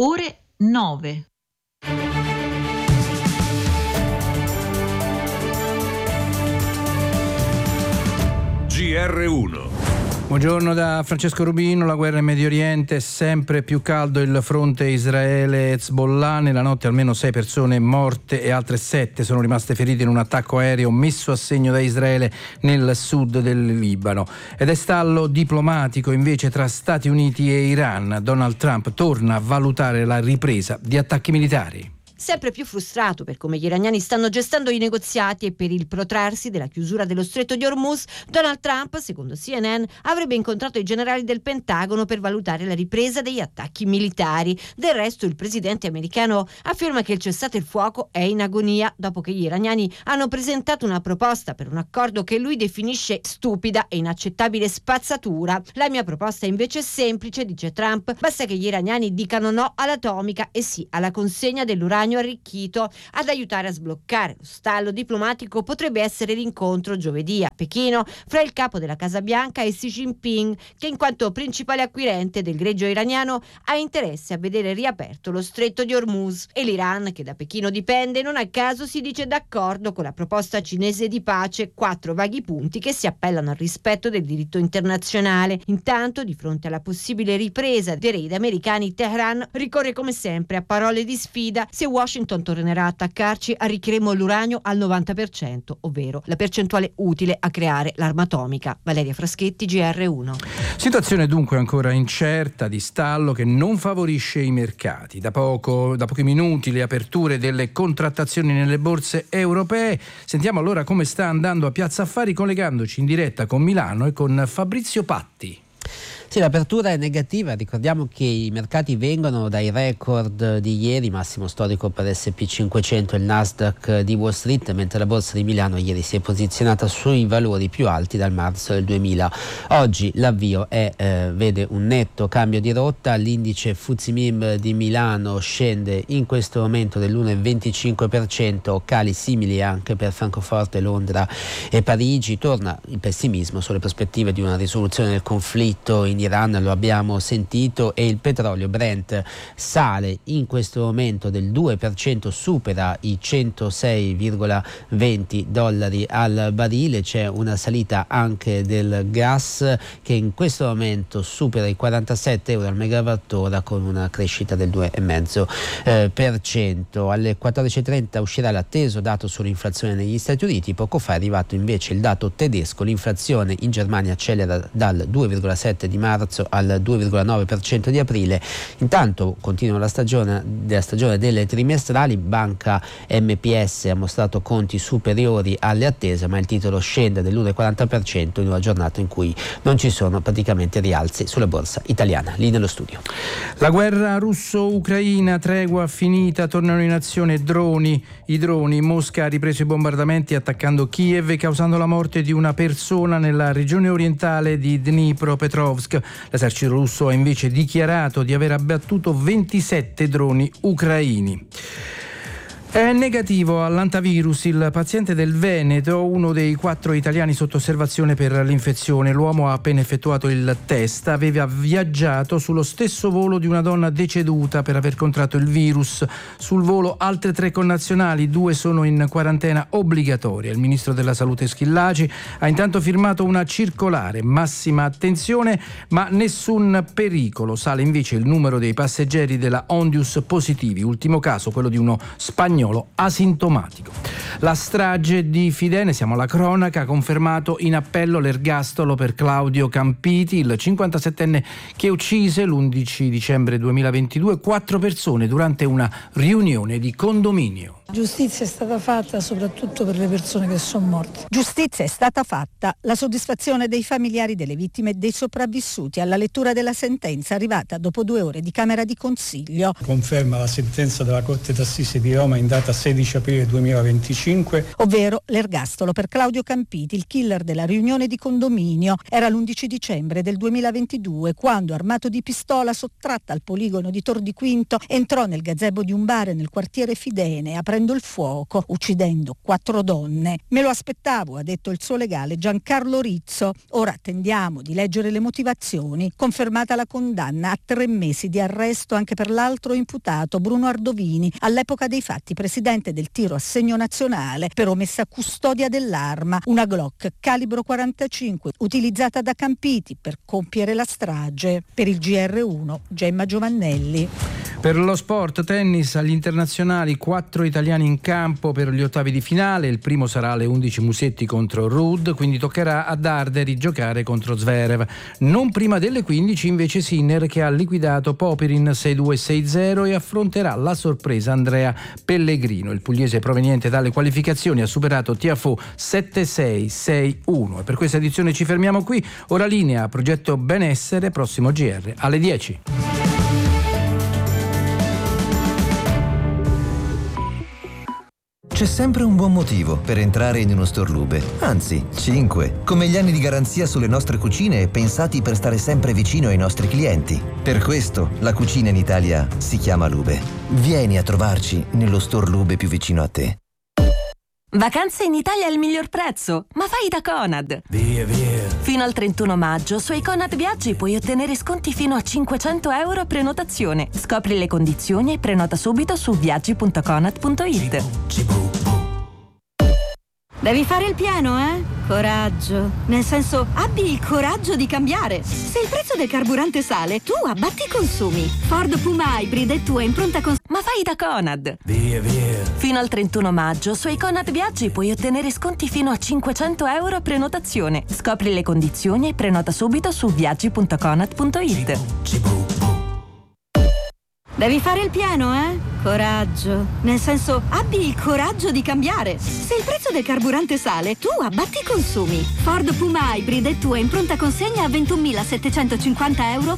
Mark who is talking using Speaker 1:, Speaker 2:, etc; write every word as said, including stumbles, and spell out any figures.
Speaker 1: ore nove.
Speaker 2: G R uno.
Speaker 3: Buongiorno da Francesco Rubino. La guerra in Medio Oriente è sempre più caldo. Il fronte Israele-Hezbollah. Nella notte almeno sei persone morte e altre sette sono rimaste ferite in un attacco aereo messo a segno da Israele nel sud del Libano. Ed è stallo diplomatico invece tra Stati Uniti e Iran. Donald Trump torna a valutare la ripresa di attacchi militari.
Speaker 4: Sempre più frustrato per come gli iraniani stanno gestendo i negoziati e per il protrarsi della chiusura dello stretto di Hormuz, Donald Trump, secondo C N N, avrebbe incontrato i generali del Pentagono per valutare la ripresa degli attacchi militari. Del resto il presidente americano afferma che il cessate il fuoco è in agonia dopo che gli iraniani hanno presentato una proposta per un accordo che lui definisce stupida e inaccettabile spazzatura. La mia proposta invece è semplice, dice Trump, basta che gli iraniani dicano no all'atomica e sì alla consegna dell'uranio arricchito. Ad aiutare a sbloccare lo stallo diplomatico potrebbe essere l'incontro giovedì a Pechino fra il capo della Casa Bianca e Xi Jinping, che in quanto principale acquirente del greggio iraniano ha interesse a vedere riaperto lo stretto di Hormuz, e l'Iran, che da Pechino dipende, non a caso si dice d'accordo con la proposta cinese di pace, quattro vaghi punti che si appellano al rispetto del diritto internazionale. Intanto, di fronte alla possibile ripresa dei raid americani, Teheran ricorre come sempre a parole di sfida. Se Washington tornerà a attaccarci, arricchiremo l'uranio al novanta per cento, ovvero la percentuale utile a creare l'arma atomica. Valeria Fraschetti, G R uno.
Speaker 3: Situazione dunque ancora incerta, di stallo che non favorisce i mercati. Da poco, da pochi minuti le aperture delle contrattazioni nelle borse europee. Sentiamo allora come sta andando a Piazza Affari, collegandoci in diretta con Milano e con Fabrizio Patti.
Speaker 5: Sì, l'apertura è negativa, ricordiamo che i mercati vengono dai record di ieri, massimo storico per S P cinquecento e il Nasdaq di Wall Street, mentre la borsa di Milano ieri si è posizionata sui valori più alti dal marzo del duemila. Oggi l'avvio è, eh, vede un netto cambio di rotta, l'indice F T S E M I B di Milano scende in questo momento dell'uno virgola venticinque per cento, cali simili anche per Francoforte, Londra e Parigi. Torna il pessimismo sulle prospettive di una risoluzione del conflitto in Iran, lo abbiamo sentito, e il petrolio Brent sale in questo momento del due per cento, supera i centosei virgola venti dollari al barile. C'è una salita anche del gas che in questo momento supera i quarantasette euro al megawattora con una crescita del due virgola cinque eh, per cento. Alle quattordici e trenta uscirà l'atteso dato sull'inflazione negli Stati Uniti. Poco fa è arrivato invece il dato tedesco. L'inflazione in Germania accelera dal due virgola sette di marzo al due virgola nove per cento di aprile. Intanto continua la stagione della stagione delle trimestrali. Banca M P S ha mostrato conti superiori alle attese, ma il titolo scende dell'uno virgola quaranta per cento in una giornata in cui non ci sono praticamente rialzi sulla borsa italiana. Lì nello studio.
Speaker 3: La guerra russo-ucraina, tregua finita, tornano in azione droni. I droni. Mosca ha ripreso i bombardamenti attaccando Kiev e causando la morte di una persona nella regione orientale di Dnipropetrovsk. L'esercito russo ha invece dichiarato di aver abbattuto ventisette droni ucraini. È negativo all'antivirus il paziente del Veneto, uno dei quattro italiani sotto osservazione per l'infezione. L'uomo ha appena effettuato il test, aveva viaggiato sullo stesso volo di una donna deceduta per aver contratto il virus. Sul volo altre tre connazionali, due sono in quarantena obbligatoria. Il ministro della Salute Schillaci ha intanto firmato una circolare: massima attenzione ma nessun pericolo. Sale invece il numero dei passeggeri della Ondius positivi, ultimo caso quello di uno spagnolo asintomatico. La strage di Fidene, siamo alla cronaca, ha confermato in appello l'ergastolo per Claudio Campiti, il cinquantasettenne che uccise l'undici dicembre duemilaventidue quattro persone durante una riunione di condominio.
Speaker 6: Giustizia è stata fatta soprattutto per le persone che sono morte.
Speaker 7: Giustizia è stata fatta, la soddisfazione dei familiari delle vittime e dei sopravvissuti alla lettura della sentenza arrivata dopo due ore di Camera di Consiglio.
Speaker 8: Conferma la sentenza della Corte d'Assise di Roma in data sedici aprile duemilaventicinque.
Speaker 7: Ovvero l'ergastolo per Claudio Campiti, il killer della riunione di condominio. Era l'undici dicembre del duemilaventidue quando, armato di pistola sottratta al poligono di Tor di Quinto, entrò nel gazebo di un bar nel quartiere Fidene, aprendo aprendo il fuoco, uccidendo quattro donne. Me lo aspettavo, ha detto il suo legale Giancarlo Rizzo. Ora attendiamo di leggere le motivazioni. Confermata la condanna a tre mesi di arresto anche per l'altro imputato Bruno Ardovini, all'epoca dei fatti presidente del tiro a segno nazionale per omessa custodia dell'arma, una Glock calibro quarantacinque utilizzata da Campiti per compiere la strage. Per il G R uno, Gemma Giovannelli.
Speaker 3: Per lo sport, tennis agli internazionali, quattro italiani in campo per gli ottavi di finale. Il primo sarà alle undici Musetti contro Ruud, quindi toccherà a Darderi giocare contro Zverev. Non prima delle quindici invece Sinner, che ha liquidato Popirin sei due sei zero e affronterà la sorpresa Andrea Pellegrino. Il pugliese proveniente dalle qualificazioni ha superato Tiafoe sette sei sei uno. E per questa edizione ci fermiamo qui. Ora linea Progetto Benessere, prossimo G R alle dieci.
Speaker 1: C'è sempre un buon motivo per entrare in uno store Lube, anzi cinque, come gli anni di garanzia sulle nostre cucine pensati per stare sempre vicino ai nostri clienti. Per questo la cucina in Italia si chiama Lube. Vieni a trovarci nello store Lube più vicino a te.
Speaker 9: Vacanze in Italia al miglior prezzo, ma fai da Conad.
Speaker 10: Via, via.
Speaker 9: Fino al trentuno maggio su Conad Viaggi puoi ottenere sconti fino a cinquecento euro a prenotazione. Scopri le condizioni e prenota subito su viaggi punto conad punto it.
Speaker 11: Devi fare il pieno, eh? Coraggio. Nel senso, abbi il coraggio di cambiare. Se il prezzo del carburante sale, tu abbatti i consumi. Ford Puma Hybrid e tua impronta cons-
Speaker 9: Ma fai da Conad.
Speaker 10: Via, via.
Speaker 9: Fino al trentuno maggio su Conad Viaggi puoi ottenere sconti fino a cinquecento euro a prenotazione. Scopri le condizioni e prenota subito su viaggi punto conad punto it.
Speaker 11: Devi fare il pieno, eh? Coraggio. Nel senso, abbi il coraggio di cambiare. Se il prezzo del carburante sale, tu abbatti i consumi. Ford Puma Hybrid e tua impronta consegna a ventunomilasettecentocinquanta euro